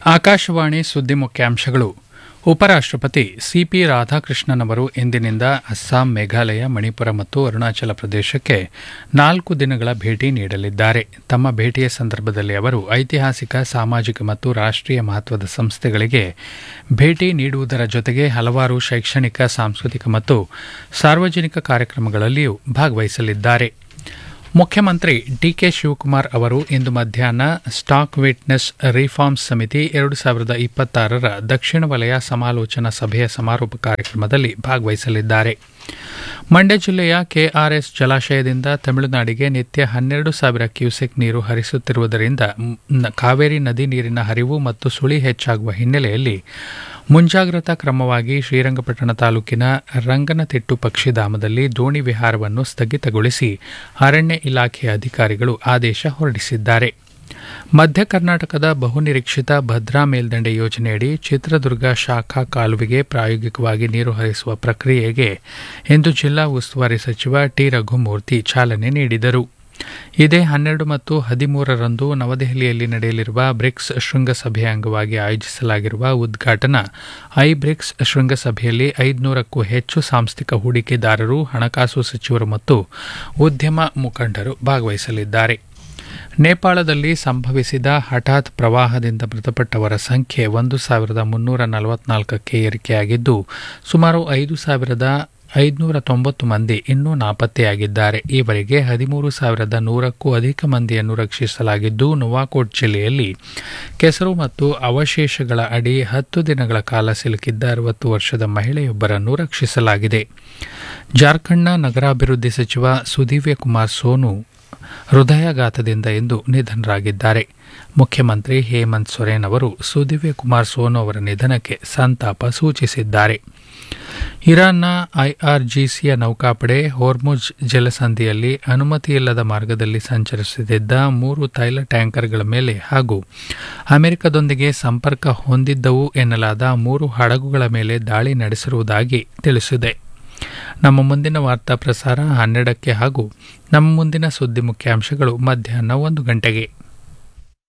ಆಕಾಶವಾಣಿ ಸುದ್ದಿ ಮುಖ್ಯಾಂಶಗಳು. ಉಪರಾಷ್ಟ್ರಪತಿ ಸಿಪಿ ರಾಧಾಕೃಷ್ಣನ್ ಅವರು ಇಂದಿನಿಂದ ಅಸ್ಸಾಂ, ಮೇಘಾಲಯ, ಮಣಿಪುರ ಮತ್ತು ಅರುಣಾಚಲ ಪ್ರದೇಶಕ್ಕೆ 4 ದಿನಗಳ ಭೇಟಿ ನೀಡಲಿದ್ದಾರೆ. ತಮ್ಮ ಭೇಟಿಯ ಸಂದರ್ಭದಲ್ಲಿ ಅವರು ಐತಿಹಾಸಿಕ, ಸಾಮಾಜಿಕ ಮತ್ತು ರಾಷ್ಟ್ರೀಯ ಮಹತ್ವದ ಸಂಸ್ಥೆಗಳಿಗೆ ಭೇಟಿ ನೀಡುವುದರ ಜೊತೆಗೆ ಹಲವಾರು ಶೈಕ್ಷಣಿಕ, ಸಾಂಸ್ಕೃತಿಕ ಮತ್ತು ಸಾರ್ವಜನಿಕ ಕಾರ್ಯಕ್ರಮಗಳಲ್ಲಿಯೂ ಭಾಗವಹಿಸಲಿದ್ದಾರೆ. ಮುಖ್ಯಮಂತ್ರಿ ಡಿಕೆ ಶಿವಕುಮಾರ್ ಅವರು ಇಂದು ಮಧ್ಯಾಹ್ನ ಸ್ಟಾಕ್ ವಿಟ್ನೆಸ್ ರಿಫಾರ್ಮ್ಸ್ ಸಮಿತಿ 2026ರ ದಕ್ಷಿಣ ವಲಯ ಸಮಾಲೋಚನಾ ಸಭೆಯ ಸಮಾರೋಪ ಕಾರ್ಯಕ್ರಮದಲ್ಲಿ ಭಾಗವಹಿಸಲಿದ್ದಾರೆ. ಮಂಡ್ಯ ಜಿಲ್ಲೆಯ ಕೆಆರ್ಎಸ್ ಜಲಾಶಯದಿಂದ ತಮಿಳುನಾಡಿಗೆ ನಿತ್ಯ 12,000 ಕ್ಯೂಸೆಕ್ ನೀರು ಹರಿಸುತ್ತಿರುವುದರಿಂದ ಕಾವೇರಿ ನದಿ ನೀರಿನ ಹರಿವು ಮತ್ತು ಸುಳಿ ಹೆಚ್ಚಾಗುವ ಹಿನ್ನೆಲೆಯಲ್ಲಿ ಮುಂಜಾಗ್ರತಾ ಕ್ರಮವಾಗಿ ಶ್ರೀರಂಗಪಟ್ಟಣ ತಾಲೂಕಿನ ರಂಗನತಿಟ್ಟು ಪಕ್ಷಿಧಾಮದಲ್ಲಿ ದೋಣಿ ವಿಹಾರವನ್ನು ಸ್ಥಗಿತಗೊಳಿಸಿ ಅರಣ್ಯ ಇಲಾಖೆಯ ಅಧಿಕಾರಿಗಳು ಆದೇಶ ಹೊರಡಿಸಿದ್ದಾರೆ. ಮಧ್ಯ ಕರ್ನಾಟಕದ ಬಹುನಿರೀಕ್ಷಿತ ಭದ್ರಾ ಮೇಲ್ದಂಡೆ ಯೋಜನೆಯಡಿ ಚಿತ್ರದುರ್ಗ ಶಾಖಾ ಕಾಲುವೆಗೆ ಪ್ರಾಯೋಗಿಕವಾಗಿ ನೀರು ಹರಿಸುವ ಪ್ರಕ್ರಿಯೆಗೆ ಇಂದು ಜಿಲ್ಲಾ ಉಸ್ತುವಾರಿ ಸಚಿವ ಟಿ. ರಘುಮೂರ್ತಿ ಚಾಲನೆ ನೀಡಿದರು. ಇದೇ 12 ಮತ್ತು 13ರಂದು ನವದೆಹಲಿಯಲ್ಲಿ ನಡೆಯಲಿರುವ ಬ್ರಿಕ್ಸ್ ಶೃಂಗಸಭೆಯ ಅಂಗವಾಗಿ ಆಯೋಜಿಸಲಾಗಿರುವ ಉದ್ಘಾಟನಾ ಬ್ರಿಕ್ಸ್ ಶೃಂಗಸಭೆಯಲ್ಲಿ 500ಕ್ಕೂ ಹೆಚ್ಚು ಸಾಂಸ್ಥಿಕ ಹೂಡಿಕೆದಾರರು, ಹಣಕಾಸು ಸಚಿವರು ಮತ್ತು ಉದ್ಯಮ ಮುಖಂಡರು ಭಾಗವಹಿಸಲಿದ್ದಾರೆ. ನೇಪಾಳದಲ್ಲಿ ಸಂಭವಿಸಿದ ಹಠಾತ್ ಪ್ರವಾಹದಿಂದ ಮೃತಪಟ್ಟವರ ಸಂಖ್ಯೆ 1,344ಕ್ಕೆ ಏರಿಕೆಯಾಗಿದ್ದು, ಸುಮಾರು 5,590 ಮಂದಿ ಇನ್ನೂ ನಾಪತ್ತೆಯಾಗಿದ್ದಾರೆ. ಈವರೆಗೆ 13,100ಕ್ಕೂ ಅಧಿಕ ಮಂದಿಯನ್ನು ರಕ್ಷಿಸಲಾಗಿದ್ದು, ನುವಾಕೋಟ್ ಜಿಲ್ಲೆಯಲ್ಲಿ ಕೆಸರು ಮತ್ತು ಅವಶೇಷಗಳ ಅಡಿ 10 ದಿನಗಳ ಕಾಲ ಸಿಲುಕಿದ್ದ 60 ವರ್ಷದ ಮಹಿಳೆಯೊಬ್ಬರನ್ನು ರಕ್ಷಿಸಲಾಗಿದೆ. ಜಾರ್ಖಂಡ್ನ ನಗರಾಭಿವೃದ್ಧಿ ಸಚಿವ ಸುದೀವ್ಯ ಕುಮಾರ್ ಸೋನು ಹೃದಯಾಘಾತದಿಂದ ಇಂದು ನಿಧನರಾಗಿದ್ದಾರೆ. ಮುಖ್ಯಮಂತ್ರಿ ಹೇಮಂತ್ ಸೊರೇನ್ ಅವರು ಸುದೀವ್ಯ ಕುಮಾರ್ ಸೋನು ಅವರ ನಿಧನಕ್ಕೆ ಸಂತಾಪ ಸೂಚಿಸಿದ್ದಾರೆ. ಇರಾನ್ನ ಐಆರ್ಜಿಸಿಯ ನೌಕಾಪಡೆ ಹೋರ್ಮುಜ್ ಜಲಸಂಧಿಯಲ್ಲಿ ಅನುಮತಿಯಿಲ್ಲದ ಮಾರ್ಗದಲ್ಲಿ ಸಂಚರಿಸುತ್ತಿದ್ದ 3 ತೈಲ ಟ್ಯಾಂಕರ್ಗಳ ಮೇಲೆ ಹಾಗೂ ಅಮೆರಿಕದೊಂದಿಗೆ ಸಂಪರ್ಕ ಹೊಂದಿದ್ದವು ಎನ್ನಲಾದ 3 ಹಡಗುಗಳ ಮೇಲೆ ದಾಳಿ ನಡೆಸಿರುವುದಾಗಿ ತಿಳಿಸಿದೆ. ನಮ್ಮ ಮುಂದಿನ ವಾರ್ತಾ ಪ್ರಸಾರ 12ಕ್ಕೆ ಹಾಗೂ ನಮ್ಮ ಮುಂದಿನ ಸುದ್ದಿ ಮುಖ್ಯಾಂಶಗಳು ಮಧ್ಯಾಹ್ನ 1 ಗಂಟೆಗೆ.